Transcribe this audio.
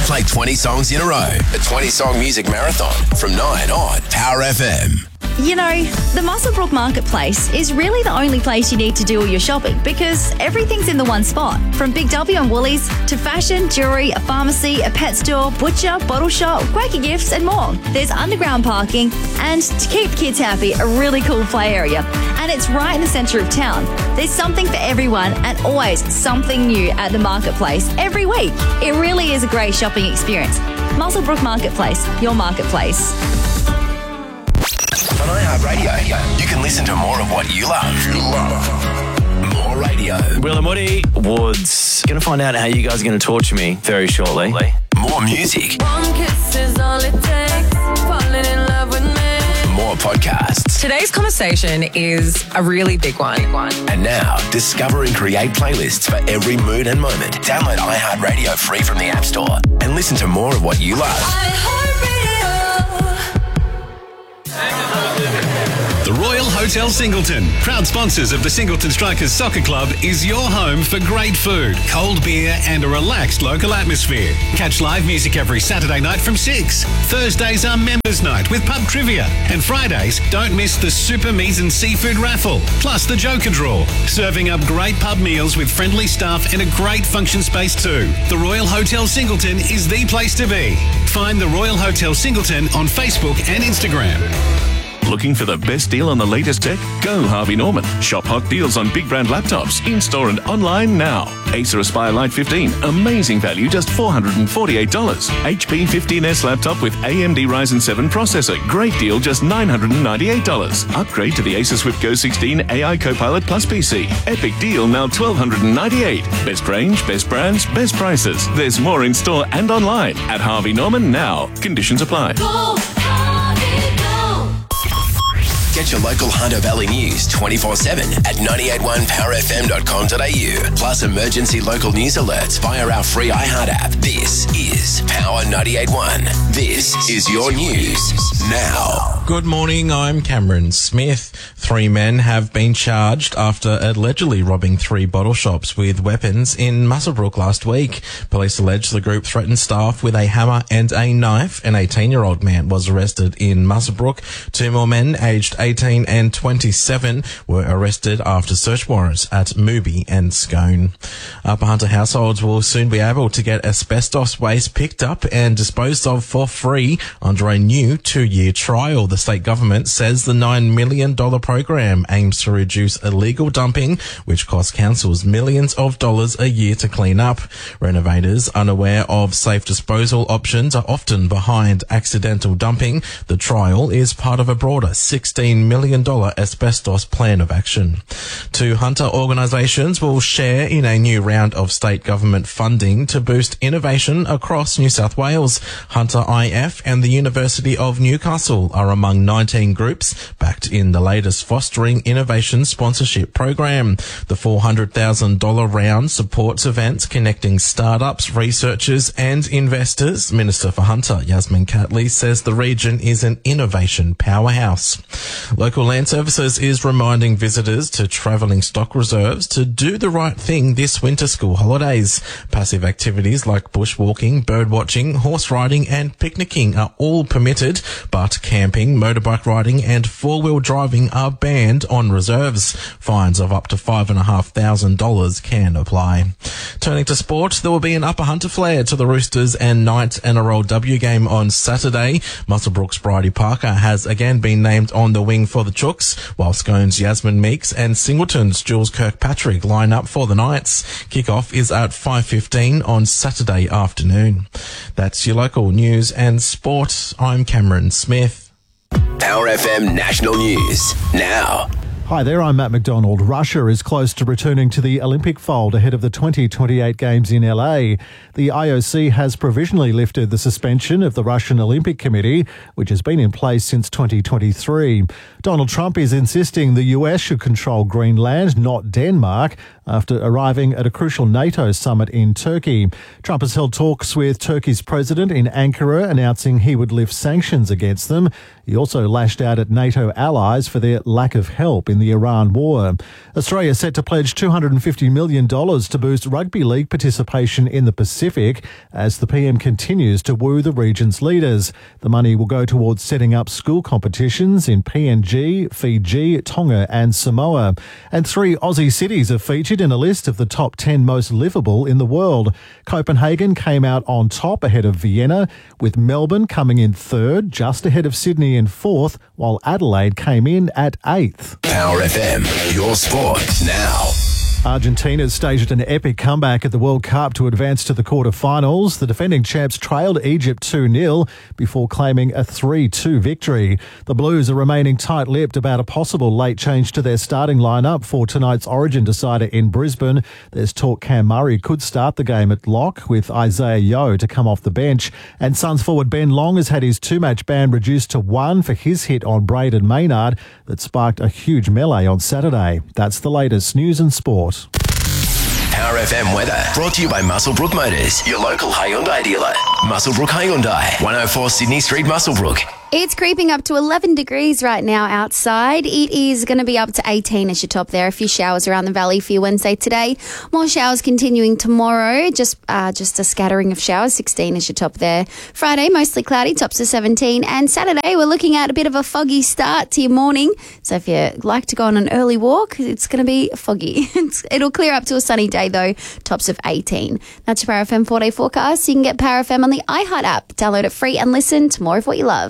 play 20 songs in a row. The 20-song music marathon from 9 on Power FM. You know, the Muswellbrook Marketplace is really the only place you need to do all your shopping because everything's in the one spot. From Big W and Woolies to fashion, jewellery, a pharmacy, a pet store, butcher, bottle shop, Quaker Gifts and more. There's underground parking and, to keep the kids happy, a really cool play area. And it's right in the centre of town. There's something for everyone and always something new at the Marketplace every week. It really is a great shopping experience. Muswellbrook Marketplace, your marketplace. On iHeartRadio, you can listen to more of what you love. More radio. Will and Woody Woods. Going to find out how you guys are going to torture me very shortly. More music. One kiss is all it takes. Falling in love with me. More podcasts. Today's conversation is a really big one. And now, discover and create playlists for every mood and moment. Download iHeartRadio free from the App Store and listen to more of what you love. The Royal Hotel Singleton, proud sponsors of the Singleton Strikers Soccer Club, is your home for great food, cold beer and a relaxed local atmosphere. Catch live music every Saturday night from 6. Thursdays are members night with pub trivia. And Fridays, don't miss the Super Meat and Seafood raffle, plus the Joker draw. Serving up great pub meals with friendly staff and a great function space too. The Royal Hotel Singleton is the place to be. Find the Royal Hotel Singleton on Facebook and Instagram. Looking for the best deal on the latest tech? Go Harvey Norman. Shop hot deals on big brand laptops, in-store and online now. Acer Aspire Lite 15, amazing value, just $448. HP 15S laptop with AMD Ryzen 7 processor, great deal, just $998. Upgrade to the Acer Swift Go 16 AI Copilot Plus PC. Epic deal, now $1,298. Best range, best brands, best prices. There's more in-store and online at Harvey Norman now. Conditions apply. Get your local Hunter Valley news 24/7 at 981powerfm.com.au. Plus emergency local news alerts via our free iHeart app. This is Power 98.1. This is your news now. Good morning, I'm Cameron Smith. 3 men have been charged after allegedly robbing 3 bottle shops with weapons in Muswellbrook last week. Police allege the group threatened staff with a hammer and a knife. An 18-year-old man was arrested in Muswellbrook. 2 more men aged 18 and 27 were arrested after search warrants at Mooby and Scone. Upper Hunter households will soon be able to get asbestos waste picked up and disposed of for free under a new 2-year trial. The state government says the $9 million program aims to reduce illegal dumping, which costs councils millions of dollars a year to clean up. Renovators unaware of safe disposal options are often behind accidental dumping. The trial is part of a broader $16 million asbestos plan of action. 2 Hunter organisations will share in a new round of state government funding to boost innovation across New South Wales. Hunter IF and the University of Newcastle are among 19 groups backed in the latest Fostering Innovation Sponsorship Program. The $400,000 round supports events connecting startups, researchers and investors. Minister for Hunter, Yasmin Catley, says the region is an innovation powerhouse. Local Land Services is reminding visitors to travelling stock reserves to do the right thing this winter school holidays. Passive activities like bushwalking, birdwatching, horse riding and picnicking are all permitted, but camping, motorbike riding and 4-wheel driving are banned on reserves. Fines of up to $5,500 can apply. Turning to sport, there will be an Upper Hunter flair to the Roosters and Knights NRLW game on Saturday. Muswellbrook's Bridie Parker has again been named on the wing for the Chooks, while Scone's Yasmin Meeks and Singleton's Jules Kirkpatrick line up for the Knights. Kickoff is at 5:15 on Saturday afternoon. That's your local news and sport. I'm Cameron Smith. Power FM National News now. Hi there, I'm Matt McDonald. Russia is close to returning to the Olympic fold ahead of the 2028 Games in LA. The IOC has provisionally lifted the suspension of the Russian Olympic Committee, which has been in place since 2023. Donald Trump is insisting the US should control Greenland, not Denmark, after arriving at a crucial NATO summit in Turkey. Trump has held talks with Turkey's president in Ankara, announcing he would lift sanctions against them. He also lashed out at NATO allies for their lack of help in the Iran war. Australia set to pledge $250 million to boost rugby league participation in the Pacific as the PM continues to woo the region's leaders. The money will go towards setting up school competitions in PNG, Fiji, Tonga and Samoa. And 3 Aussie cities are featured in a list of the top 10 most livable in the world. Copenhagen came out on top ahead of Vienna, with Melbourne coming in third, just ahead of Sydney in fourth, while Adelaide came in at 8th. Power FM, your sport now. Argentina staged an epic comeback at the World Cup to advance to the quarter-finals. The defending champs trailed Egypt 2-0 before claiming a 3-2 victory. The Blues are remaining tight-lipped about a possible late change to their starting lineup for tonight's Origin decider in Brisbane. There's talk Cam Murray could start the game at lock, with Isaiah Yeo to come off the bench. And Suns forward Ben Long has had his 2-match ban reduced to 1 for his hit on Braden Maynard that sparked a huge melee on Saturday. That's the latest news and sport. Power FM weather brought to you by Muswellbrook Motors, your local Hyundai dealer. Muswellbrook Hyundai, 104 Sydney Street, Muswellbrook. It's creeping up to 11 degrees right now outside. It is going to be up to 18 as your top there. A few showers around the valley for your Wednesday today. More showers continuing tomorrow. Just a scattering of showers. 16 as your top there. Friday, mostly cloudy, tops to 17. And Saturday, we're looking at a bit of a foggy start to your morning. So if you like to go on an early walk, it's going to be foggy. It'll clear up to a sunny day though, tops of 18. That's your Power FM 4-day forecast. You can get Power FM on the iHeart app. Download it free and listen to more of what you love.